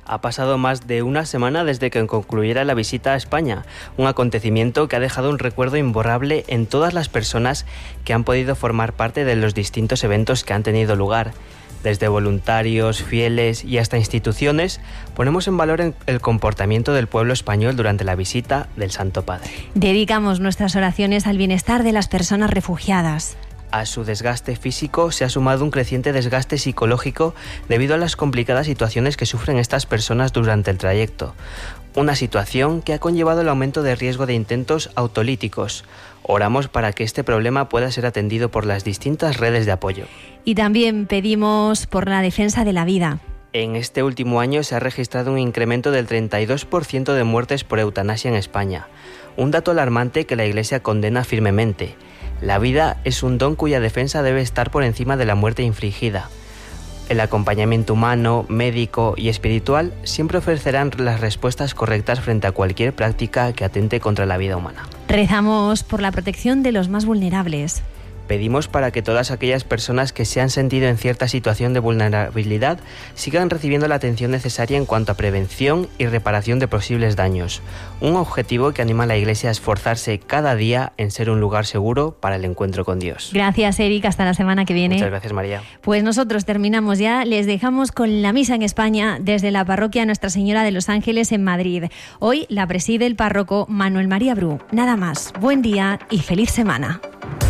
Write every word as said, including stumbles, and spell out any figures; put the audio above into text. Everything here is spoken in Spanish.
Ha pasado más de una semana desde que concluyera la visita a España, un acontecimiento que ha dejado un recuerdo imborrable en todas las personas que han podido formar parte de los distintos eventos que han tenido lugar. Desde voluntarios, fieles y hasta instituciones, ponemos en valor el comportamiento del pueblo español durante la visita del Santo Padre. Dedicamos nuestras oraciones al bienestar de las personas refugiadas. A su desgaste físico se ha sumado un creciente desgaste psicológico debido a las complicadas situaciones que sufren estas personas durante el trayecto. Una situación que ha conllevado el aumento de riesgo de intentos autolíticos. Oramos para que este problema pueda ser atendido por las distintas redes de apoyo. Y también pedimos por la defensa de la vida. En este último año se ha registrado un incremento del treinta y dos por ciento de muertes por eutanasia en España. Un dato alarmante que la Iglesia condena firmemente. La vida es un don cuya defensa debe estar por encima de la muerte infligida. El acompañamiento humano, médico y espiritual siempre ofrecerán las respuestas correctas frente a cualquier práctica que atente contra la vida humana. Rezamos por la protección de los más vulnerables. Pedimos para que todas aquellas personas que se han sentido en cierta situación de vulnerabilidad sigan recibiendo la atención necesaria en cuanto a prevención y reparación de posibles daños. Un objetivo que anima a la Iglesia a esforzarse cada día en ser un lugar seguro para el encuentro con Dios. Gracias, Eric. Hasta la semana que viene. Muchas gracias, María. Pues nosotros terminamos ya. Les dejamos con la misa en España desde la parroquia Nuestra Señora de los Ángeles en Madrid. Hoy la preside el párroco Manuel María Bru. Nada más. Buen día y feliz semana.